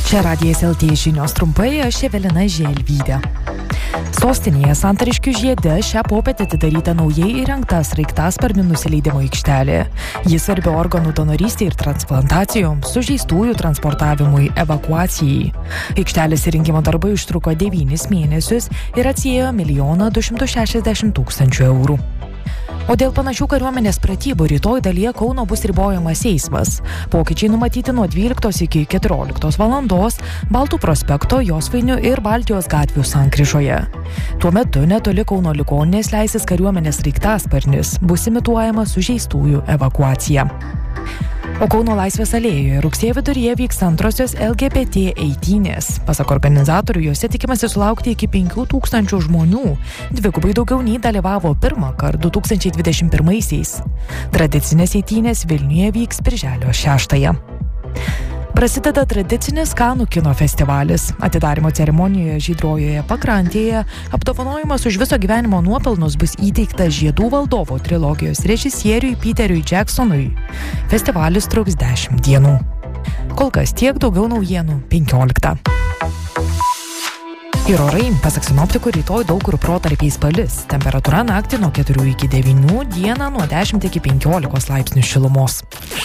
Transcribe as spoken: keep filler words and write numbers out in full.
Čia Radijas L T žinios trumpai, aš Evelina Želvytė. Sostinėje Santariškių žiede šią popietę atidaryta naujai įrengta sraigtasparnių nusileidimo aikštelė. Jis svarbi organų donorystė ir transplantacijoms, sužeistųjų transportavimui, evakuacijai. Aikštelės įrengimo darbai užtruko devynis mėnesius ir atsiėjo milijoną du šimtus šešiasdešimt tūkstančių eurų. O dėl panašių kariuomenės pratybų rytoj dalyje Kauno bus ribojamas eismas. Pokyčiai numatyti nuo dvyliktos iki keturioliktos valandos Baltų prospekto, Josvainių ir Baltijos gatvių sankryžoje. Tuo metu netoli Kauno ligoninės leisis kariuomenės sraigtasparnis, bus imituojama sužeistųjų evakuacija. O Kauno Laisvės alėjoje rugsėjo viduryje vyks antrosios L G B T eitynės. Pasak organizatorių, jose tikimasi sulaukti iki penkių tūkstančių žmonių. Dvigubai daugiau nei dalyvavo pirmą kartą du tūkstančiai dvidešimt pirmaisiais. Tradicinės eitynės Vilniuje vyks birželio šeštąją. Prasideda tradicinis Kanų kino festivalis. Atidarymo ceremonijoje Žydrojoje pakrantėje apdovanojimas už viso gyvenimo nuopelnus bus įteiktas Žiedų valdovo trilogijos režisieriui Peteriui Jacksonui. Festivalis truks dešimt dienų. Kol kas tiek, daugiau naujienų penkioliktą. Ir orai, pasak sinoptikų, rytoj daug kur protarpiais palis. Temperatūra naktį nuo keturių iki devynių, dieną nuo dešimt iki penkiolikos laipsnių šilumos.